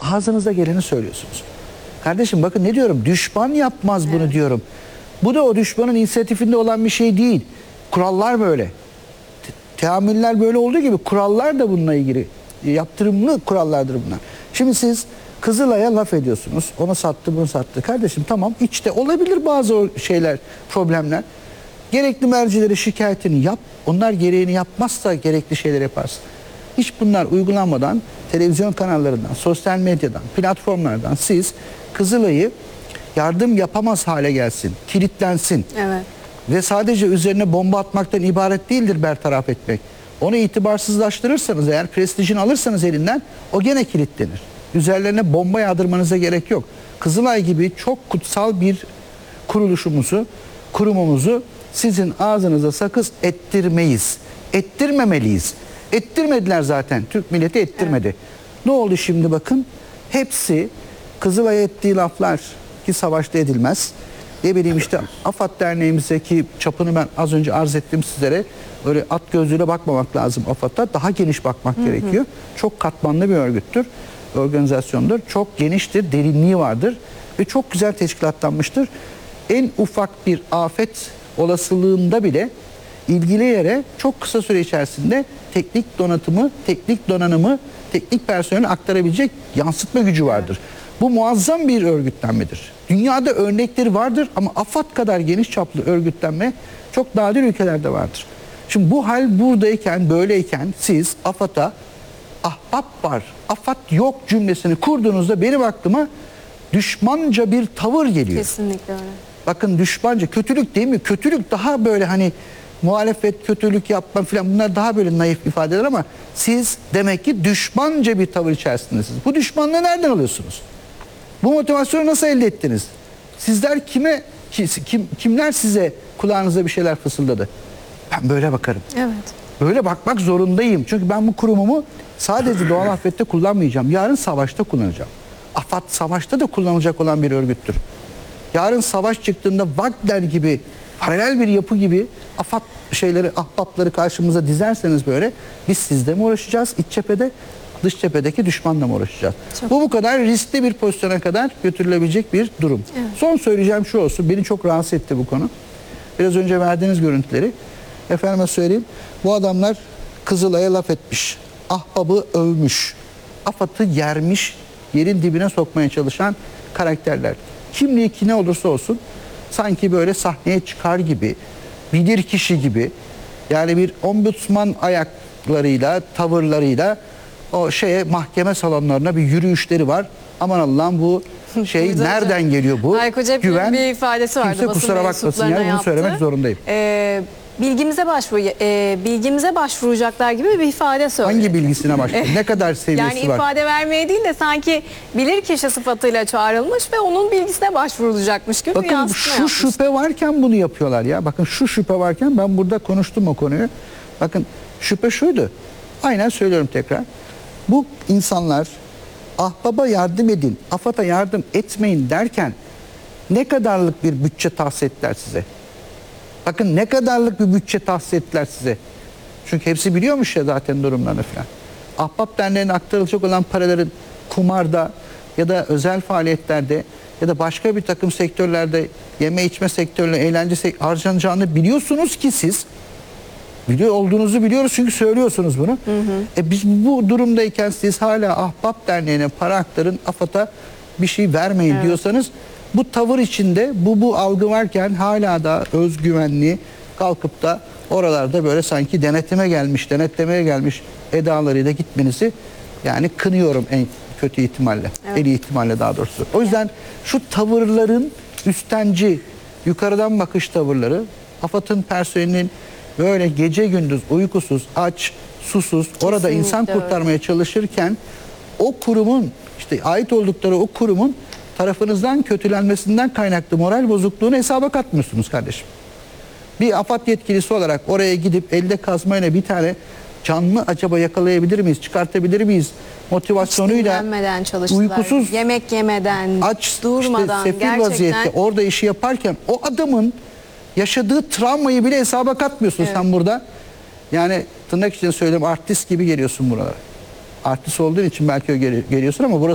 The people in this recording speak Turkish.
ağzınıza geleni söylüyorsunuz. Kardeşim bakın ne diyorum? Düşman yapmaz bunu diyorum. Bu da o düşmanın inisiyatifinde olan bir şey değil. Kurallar böyle. Teamüller böyle olduğu gibi kurallar da bununla ilgili. Yaptırımlı kurallardır bunlar. Şimdi siz Kızılay'a laf ediyorsunuz. Onu sattı, bunu sattı. Kardeşim tamam, içte olabilir bazı şeyler, problemler. Gerekli mercilere şikayetini yap. Onlar gereğini yapmazsa gerekli şeyler yaparsın. Hiç bunlar uygulanmadan televizyon kanallarından, sosyal medyadan, platformlardan siz Kızılay'ı yardım yapamaz hale gelsin, kilitlensin. Evet. Ve sadece üzerine bomba atmaktan ibaret değildir bertaraf etmek. Onu itibarsızlaştırırsanız, eğer prestijini alırsanız elinden, o gene kilitlenir. Üzerlerine bomba yağdırmanıza gerek yok. Kızılay gibi çok kutsal bir kuruluşumuzu, kurumumuzu sizin ağzınıza sakız ettirmeyiz. Ettirmemeliyiz. Ettirmediler zaten. Türk milleti ettirmedi. Evet. Ne oldu şimdi bakın? Hepsi Kızılay'a ettiği laflar ki savaşta edilmez. Ne bileyim işte AFAD Derneğimizdeki çapını ben az önce arz ettim sizlere. Öyle at gözüyle bakmamak lazım AFAD'a. Daha geniş bakmak gerekiyor. Çok katmanlı bir örgüttür. Organizasyondur. Çok geniştir, derinliği vardır ve çok güzel teşkilatlanmıştır. En ufak bir afet olasılığında bile ilgili yere çok kısa süre içerisinde teknik donatımı, teknik donanımı, teknik personeli aktarabilecek yansıtma gücü vardır. Bu muazzam bir örgütlenmedir. Dünyada örnekleri vardır ama AFAD kadar geniş çaplı örgütlenme çok nadir ülkelerde vardır. Şimdi bu hal buradayken, böyleyken siz AFAD'a ahbap var, AFAD yok cümlesini kurduğunuzda benim aklıma düşmanca bir tavır geliyor. Kesinlikle öyle. Bakın düşmanca, kötülük değil mi? Kötülük daha böyle hani muhalefet, kötülük yapma falan, bunlar daha böyle naif ifadeler ama siz demek ki düşmanca bir tavır içerisindesiniz. Bu düşmanlığı nereden alıyorsunuz? Bu motivasyonu nasıl elde ettiniz? Sizler kimler size kulağınıza bir şeyler fısıldadı? Ben böyle bakarım. Evet. Böyle bakmak zorundayım. Çünkü ben bu kurumumu sadece doğal afette kullanmayacağım. Yarın savaşta kullanacağım. AFAD savaşta da kullanılacak olan bir örgüttür. Yarın savaş çıktığında Wagner gibi, paralel bir yapı gibi AFAD şeyleri, ahbapları karşımıza dizerseniz böyle, biz sizle mi uğraşacağız iç cephede, dış cephedeki düşmanla mı uğraşacağız? Bu kadar riskli bir pozisyona kadar götürülebilecek bir durum. Evet. Son söyleyeceğim şu olsun, beni çok rahatsız etti bu konu. Biraz önce verdiğiniz görüntüleri, efendime söyleyeyim, bu adamlar Kızılay'a laf etmiş, ahbabı övmüş, AFAD'ı yermiş, yerin dibine sokmaya çalışan karakterler. Kimliği ne olursa olsun sanki böyle sahneye çıkar gibi, bilir kişi gibi, yani bir ombudsman ayaklarıyla, tavırlarıyla o mahkeme salonlarına bir yürüyüşleri var. Aman Allah'ım, bu şey nereden geliyor bu? Hayko Cepkin'in bir ifadesi vardı. Kimse kusura bakmasın, yani bunu söylemek zorundayım. Bilgimize başvuracaklar gibi bir ifade söyledi. Hangi bilgisine başvurdu? Ne kadar seviyesi yani var? Yani ifade vermeye değil de sanki bilirkişi sıfatıyla çağrılmış ve onun bilgisine başvurulacakmış gibi bir yansıtma yapmış. Şu şüphe varken bunu yapıyorlar ya. Bakın şu şüphe varken ben burada konuştum o konuyu. Bakın şüphe şuydu. Aynen söylüyorum tekrar. Bu insanlar ahbaba yardım edin, AFAD'a yardım etmeyin derken ne kadarlık bir bütçe tahsis ettiler size? Bakın ne kadarlık bir bütçe tahsis ettiler size. Çünkü hepsi biliyormuş ya zaten durumlarını falan. Ahbap Derneği'ne aktarılacak olan paraların kumarda ya da özel faaliyetlerde ya da başka bir takım sektörlerde, yeme içme sektörüne, eğlence harcanacağını biliyorsunuz ki siz. Biliyor olduğunuzu biliyoruz çünkü söylüyorsunuz bunu. Biz bu durumdayken siz hala Ahbap Derneği'ne para aktarın, AFAD'a bir şey vermeyin diyorsanız, bu tavır içinde bu algı varken hala da özgüvenli kalkıp da oralarda böyle sanki denetlemeye gelmiş edalarıyla gitmenizi yani kınıyorum en kötü ihtimalle. En iyi ihtimalle daha doğrusu. O yüzden şu tavırların üstenci, yukarıdan bakış tavırları, AFAD'ın personelinin böyle gece gündüz uykusuz, aç, susuz, orada insan kurtarmaya çalışırken o kurumun, işte ait oldukları o kurumun tarafınızdan kötülenmesinden kaynaklı moral bozukluğunu hesaba katmıyorsunuz kardeşim. Bir AFAD yetkilisi olarak oraya gidip elde kazmayla bir tane canlı acaba yakalayabilir miyiz, çıkartabilir miyiz motivasyonuyla, uykusuz, yemek yemeden, aç, durmadan, sefil gerçekten vaziyette orada işi yaparken o adamın yaşadığı travmayı bile hesaba katmıyorsun sen burada. Yani tırnak için söyleyeyim, artist gibi geliyorsun buralara. Artist olduğun için belki geliyorsun ama burası